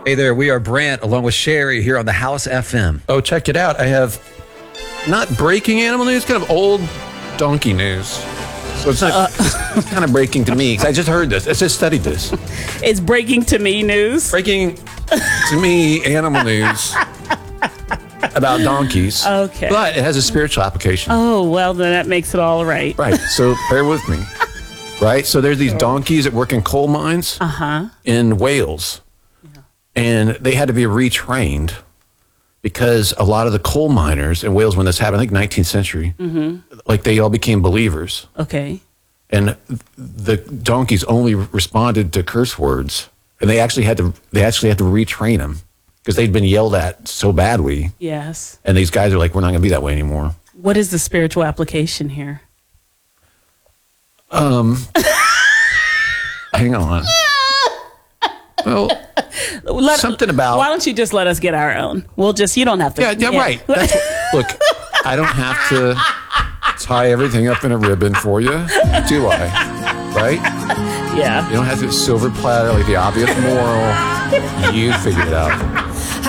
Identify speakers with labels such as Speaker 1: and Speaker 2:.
Speaker 1: Hey there, we are Brant along with Sherry here on the House FM.
Speaker 2: Oh, check it out. I have not breaking animal news, kind of old donkey news. So it's not it's kind of breaking to me because I just heard this. I just studied this.
Speaker 3: It's breaking to me news.
Speaker 2: Breaking to me animal news about donkeys.
Speaker 3: Okay.
Speaker 2: But it has a spiritual application.
Speaker 3: Oh, well, then that makes it all right.
Speaker 2: Right. So bear with me. Right. So there's these donkeys that work in coal mines in Wales. And they had to be retrained because a lot of the coal miners in Wales, when this happened, I think 19th century, like they all became believers.
Speaker 3: Okay.
Speaker 2: And the donkeys only responded to curse words, and they actually had to retrain them because they'd been yelled at so badly.
Speaker 3: Yes.
Speaker 2: And these guys are like, we're not going to be that way anymore.
Speaker 3: What is the spiritual application here?
Speaker 2: Hang on. Well, something about.
Speaker 3: Why don't you just let us get our own? You don't have to.
Speaker 2: Yeah. Right. Look, I don't have to tie everything up in a ribbon for you, do I? Right?
Speaker 3: Yeah.
Speaker 2: You don't have to silver platter like the obvious moral. You figured it out.